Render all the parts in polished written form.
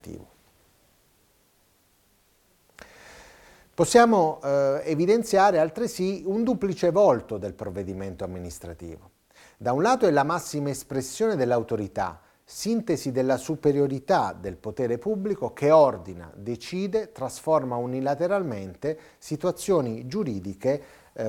Possiamo evidenziare altresì un duplice volto del provvedimento amministrativo. Da un lato è la massima espressione dell'autorità, sintesi della superiorità del potere pubblico che ordina, decide, trasforma unilateralmente situazioni giuridiche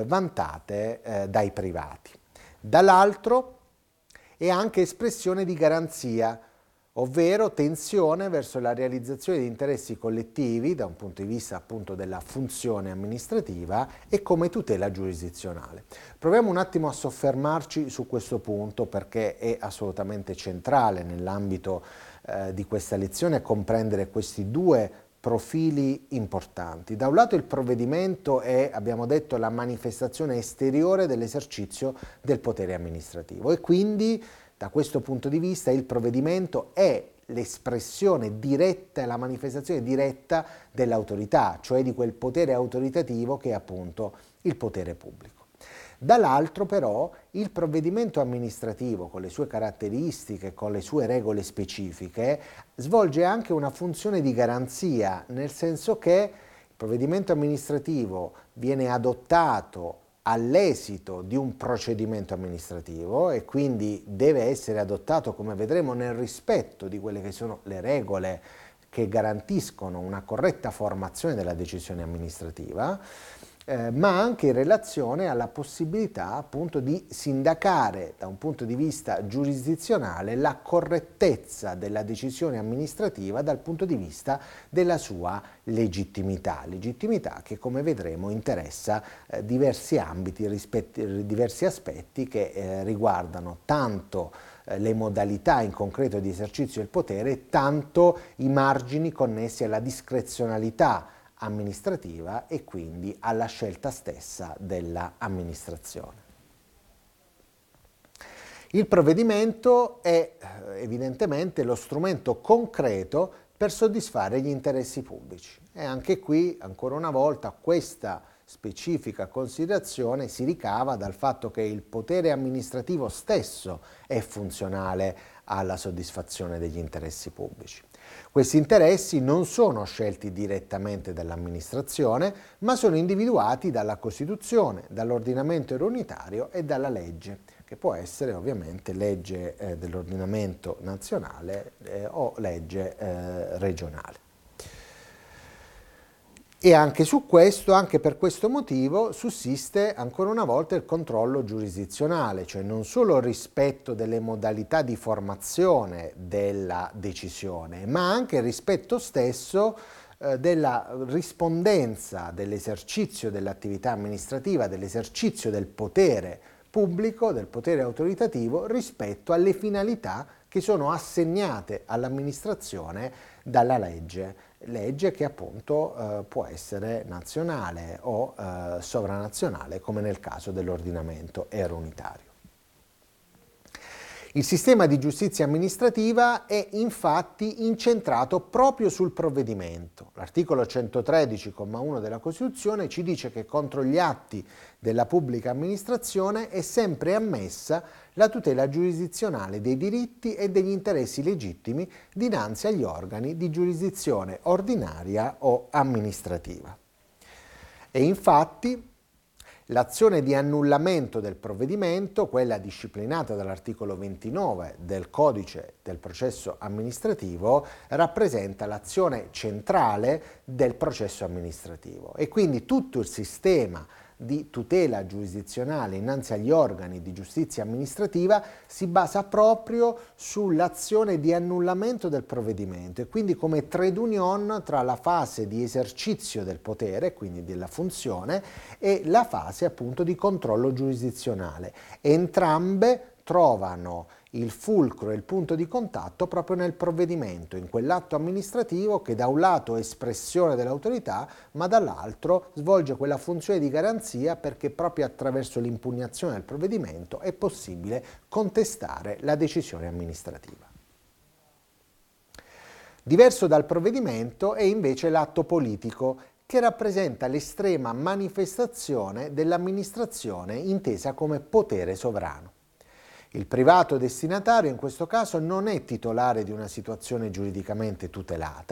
vantate dai privati. Dall'altro è anche espressione di garanzia, ovvero tensione verso la realizzazione di interessi collettivi da un punto di vista appunto della funzione amministrativa e come tutela giurisdizionale. Proviamo un attimo a soffermarci su questo punto perché è assolutamente centrale nell'ambito di questa lezione comprendere questi due profili importanti. Da un lato il provvedimento è, abbiamo detto, la manifestazione esteriore dell'esercizio del potere amministrativo e quindi da questo punto di vista il provvedimento è l'espressione diretta e la manifestazione diretta dell'autorità, cioè di quel potere autoritativo che è appunto il potere pubblico. Dall'altro però il provvedimento amministrativo con le sue caratteristiche, con le sue regole specifiche, svolge anche una funzione di garanzia, nel senso che il provvedimento amministrativo viene adottato all'esito di un procedimento amministrativo e quindi deve essere adottato, come vedremo, nel rispetto di quelle che sono le regole che garantiscono una corretta formazione della decisione amministrativa, ma anche in relazione alla possibilità appunto di sindacare da un punto di vista giurisdizionale la correttezza della decisione amministrativa dal punto di vista della sua legittimità che come vedremo interessa diversi ambiti, diversi aspetti che riguardano tanto le modalità in concreto di esercizio del potere, tanto i margini connessi alla discrezionalità amministrativa e quindi alla scelta stessa dell'amministrazione. Il provvedimento è evidentemente lo strumento concreto per soddisfare gli interessi pubblici e anche qui, ancora una volta, questa specifica considerazione si ricava dal fatto che il potere amministrativo stesso è funzionale alla soddisfazione degli interessi pubblici. Questi interessi non sono scelti direttamente dall'amministrazione, ma sono individuati dalla Costituzione, dall'ordinamento unitario e dalla legge, che può essere ovviamente legge dell'ordinamento nazionale o legge regionale. E anche su questo, anche per questo motivo, sussiste ancora una volta il controllo giurisdizionale, cioè non solo il rispetto delle modalità di formazione della decisione, ma anche il rispetto stesso della rispondenza dell'esercizio dell'attività amministrativa, dell'esercizio del potere pubblico, del potere autoritativo rispetto alle finalità che sono assegnate all'amministrazione dalla legge che appunto può essere nazionale o sovranazionale, come nel caso dell'ordinamento unitario. Il sistema di giustizia amministrativa è infatti incentrato proprio sul provvedimento. L'articolo 113,1 della Costituzione ci dice che contro gli atti della pubblica amministrazione è sempre ammessa la tutela giurisdizionale dei diritti e degli interessi legittimi dinanzi agli organi di giurisdizione ordinaria o amministrativa. E infatti l'azione di annullamento del provvedimento, quella disciplinata dall'articolo 29 del Codice del processo amministrativo, rappresenta l'azione centrale del processo amministrativo e quindi tutto il sistema di tutela giurisdizionale innanzi agli organi di giustizia amministrativa si basa proprio sull'azione di annullamento del provvedimento e quindi come trade union tra la fase di esercizio del potere, quindi della funzione, e la fase appunto di controllo giurisdizionale. Entrambe trovano il fulcro e il punto di contatto proprio nel provvedimento, in quell'atto amministrativo che da un lato è espressione dell'autorità, ma dall'altro svolge quella funzione di garanzia perché proprio attraverso l'impugnazione del provvedimento è possibile contestare la decisione amministrativa. Diverso dal provvedimento è invece l'atto politico, che rappresenta l'estrema manifestazione dell'amministrazione intesa come potere sovrano. Il privato destinatario in questo caso non è titolare di una situazione giuridicamente tutelata,